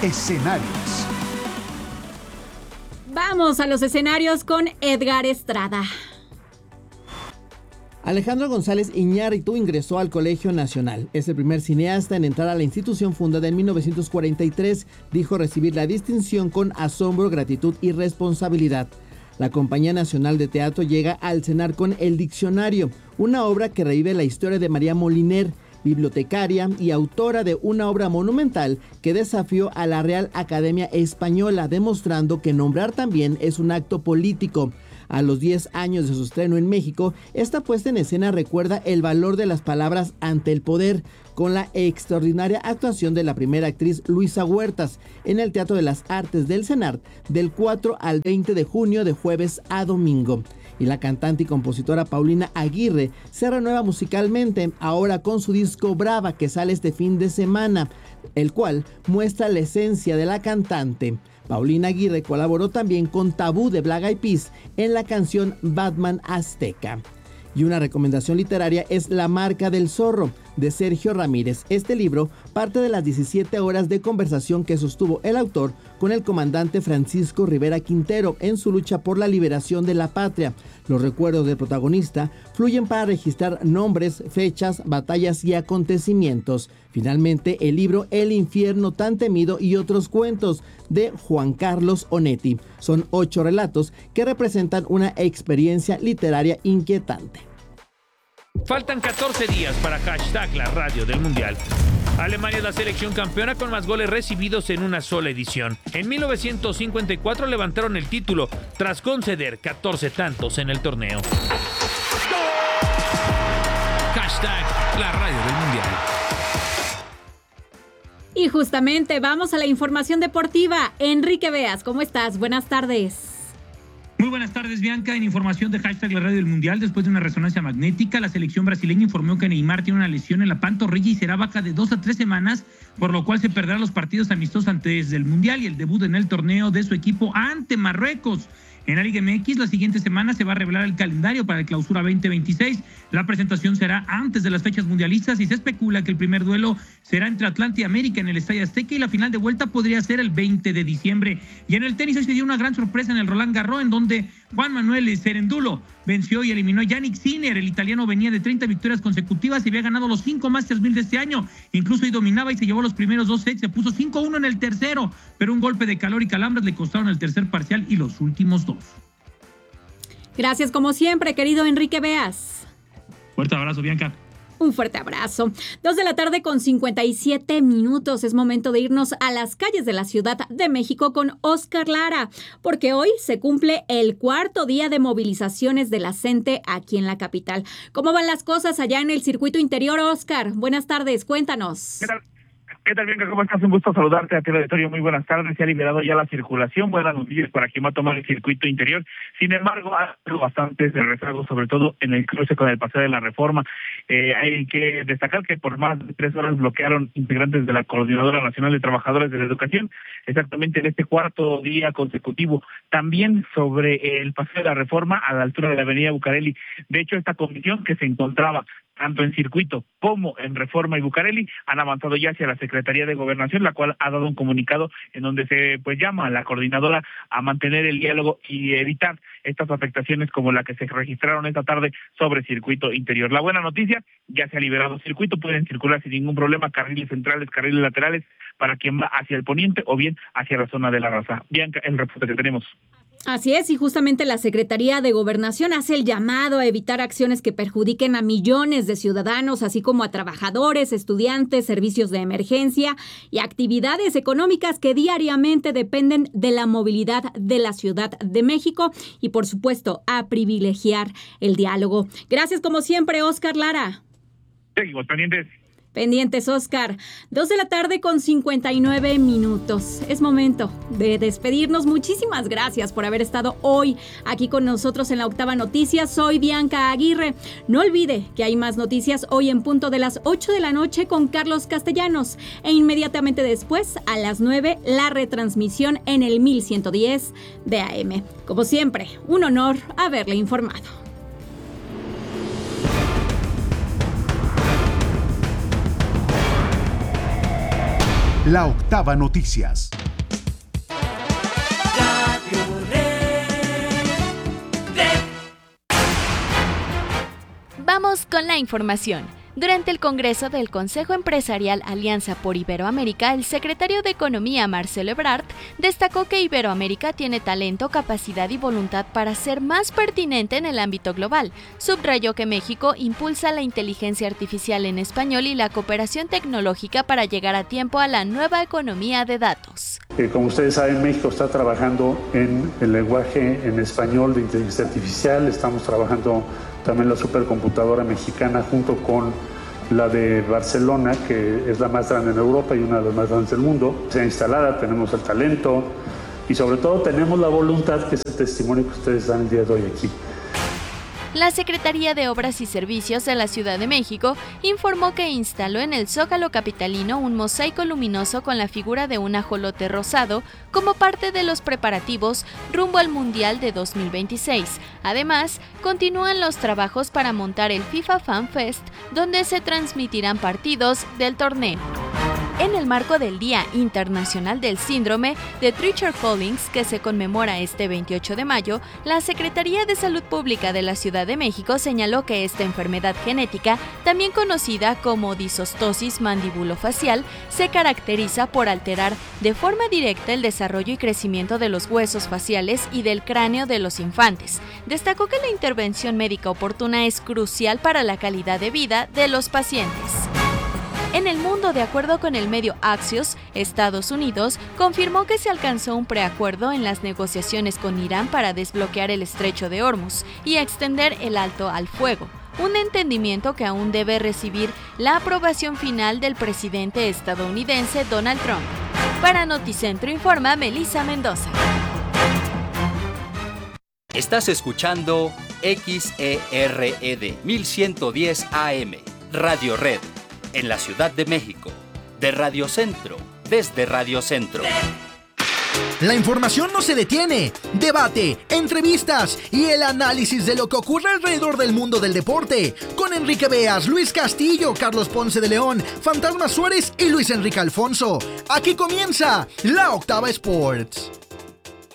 Escenarios. Vamos a los escenarios con Edgar Estrada. Alejandro González Iñárritu ingresó al Colegio Nacional. Es el primer cineasta en entrar a la institución fundada en 1943. Dijo recibir la distinción con asombro, gratitud y responsabilidad. La Compañía Nacional de Teatro llega al cenar con El Diccionario, una obra que revive la historia de María Moliner, bibliotecaria y autora de una obra monumental que desafió a la Real Academia Española, demostrando que nombrar también es un acto político. A los 10 años de su estreno en México, esta puesta en escena recuerda el valor de las palabras ante el poder, con la extraordinaria actuación de la primera actriz Luisa Huertas en el Teatro de las Artes del CENART del 4 al 20 de junio de jueves a domingo. Y la cantante y compositora Paulina Aguirre se renueva musicalmente, ahora con su disco Brava, que sale este fin de semana, el cual muestra la esencia de la cantante. Paulina Aguirre colaboró también con Tabú de Black Eyed Peas en la canción Batman Azteca. Y una recomendación literaria es La Marca del Zorro, de Sergio Ramírez. Este libro parte de las 17 horas de conversación que sostuvo el autor con el comandante Francisco Rivera Quintero en su lucha por la liberación de la patria. Los recuerdos del protagonista fluyen para registrar nombres, fechas, batallas y acontecimientos. Finalmente, el libro El infierno tan temido y otros cuentos, de Juan Carlos Onetti. Son 8 relatos que representan una experiencia literaria inquietante. Faltan 14 días para #la radio del Mundial. Alemania es la selección campeona con más goles recibidos en una sola edición. En 1954 levantaron el título tras conceder 14 tantos en el torneo. #la radio del Mundial. Y justamente vamos a la información deportiva. Enrique Beas, ¿cómo estás? Buenas tardes. Muy buenas tardes, Bianca. En información de #la radio del Mundial, después de una resonancia magnética, la selección brasileña informó que Neymar tiene una lesión en la pantorrilla y será baja de 2 a 3 semanas, por lo cual se perderá los partidos amistosos antes del Mundial y el debut en el torneo de su equipo ante Marruecos. En la Liga MX, la siguiente semana se va a revelar el calendario para el Clausura 2026. La presentación será antes de las fechas mundialistas y se especula que el primer duelo será entre Atlanta y América en el Estadio Azteca y la final de vuelta podría ser el 20 de diciembre. Y en el tenis hoy se dio una gran sorpresa en el Roland Garros, en donde Juan Manuel Cerendulo venció y eliminó a Yannick Sinner. El italiano venía de 30 victorias consecutivas y había ganado los 5 Masters 1000 de este año. Incluso ahí dominaba y se llevó los primeros 2 sets, se puso 5-1 en el tercero, pero un golpe de calor y calambres le costaron el tercer parcial y los últimos 2. Gracias como siempre, querido Enrique Beas. Fuerte abrazo, Bianca. Un fuerte abrazo. 2:57 p.m. Es momento de irnos a las calles de la Ciudad de México con Óscar Lara, porque hoy se cumple el 4º día de movilizaciones de la CENTE aquí en la capital. ¿Cómo van las cosas allá en el circuito interior, Óscar? Buenas tardes, cuéntanos. ¿Qué tal, Bianca? ¿Cómo estás? Un gusto saludarte a ti, auditorio. Muy buenas tardes. Se ha liberado ya la circulación. Buenas noticias para quien va a tomar el circuito interior. Sin embargo, ha habido bastantes rezagos, sobre todo en el cruce con el Paseo de la Reforma. Hay que destacar que por más de 3 horas bloquearon integrantes de la Coordinadora Nacional de Trabajadores de la Educación, exactamente en este 4º día consecutivo. También sobre el Paseo de la Reforma, a la altura de la avenida Bucareli. De hecho, esta comisión que se encontraba tanto en circuito como en Reforma y Bucareli, han avanzado ya hacia la Secretaría de Gobernación, la cual ha dado un comunicado en donde se llama a la coordinadora a mantener el diálogo y evitar estas afectaciones como la que se registraron esta tarde sobre circuito interior. La buena noticia, ya se ha liberado circuito, pueden circular sin ningún problema carriles centrales, carriles laterales para quien va hacia el poniente o bien hacia la zona de la Raza. Bianca, el reporte que tenemos. Así es, y justamente la Secretaría de Gobernación hace el llamado a evitar acciones que perjudiquen a millones de ciudadanos, así como a trabajadores, estudiantes, servicios de emergencia y actividades económicas que diariamente dependen de la movilidad de la Ciudad de México y, por supuesto, a privilegiar el diálogo. Gracias, como siempre, Óscar Lara. Seguimos pendientes. Pendientes, Óscar. 2:59 p.m. Es momento de despedirnos. Muchísimas gracias por haber estado hoy aquí con nosotros en la Octava Noticias. Soy Bianca Aguirre. No olvide que hay más noticias hoy en punto de las 8 de la noche con Carlos Castellanos. E inmediatamente después, a las 9, la retransmisión en el 1110 de AM. Como siempre, un honor haberle informado. La Octava Noticias. Vamos con la información. Durante el Congreso del Consejo Empresarial Alianza por Iberoamérica, el secretario de Economía, Marcelo Ebrard, destacó que Iberoamérica tiene talento, capacidad y voluntad para ser más pertinente en el ámbito global. Subrayó que México impulsa la inteligencia artificial en español y la cooperación tecnológica para llegar a tiempo a la nueva economía de datos. Como ustedes saben, México está trabajando en el lenguaje en español de inteligencia artificial. Estamos trabajando también la supercomputadora mexicana junto con la de Barcelona, que es la más grande en Europa y una de las más grandes del mundo. Está instalada, tenemos el talento y sobre todo tenemos la voluntad, que es el testimonio que ustedes dan el día de hoy aquí. La Secretaría de Obras y Servicios de la Ciudad de México informó que instaló en el Zócalo capitalino un mosaico luminoso con la figura de un ajolote rosado como parte de los preparativos rumbo al Mundial de 2026. Además, continúan los trabajos para montar el FIFA Fan Fest, donde se transmitirán partidos del torneo. En el marco del Día Internacional del Síndrome de Treacher-Collins, que se conmemora este 28 de mayo, la Secretaría de Salud Pública de la Ciudad de México señaló que esta enfermedad genética, también conocida como disostosis mandibulofacial, se caracteriza por alterar de forma directa el desarrollo y crecimiento de los huesos faciales y del cráneo de los infantes. Destacó que la intervención médica oportuna es crucial para la calidad de vida de los pacientes. En el mundo, de acuerdo con el medio Axios, Estados Unidos confirmó que se alcanzó un preacuerdo en las negociaciones con Irán para desbloquear el estrecho de Hormuz y extender el alto al fuego, un entendimiento que aún debe recibir la aprobación final del presidente estadounidense Donald Trump. Para Noticentro informa Melissa Mendoza. Estás escuchando XERED 1110 AM, Radio Red. En la Ciudad de México, de Radio Centro, desde Radio Centro. La información no se detiene. Debate, entrevistas y el análisis de lo que ocurre alrededor del mundo del deporte. Con Enrique Beas, Luis Castillo, Carlos Ponce de León, Fantasma Suárez y Luis Enrique Alfonso. Aquí comienza La Octava Sports.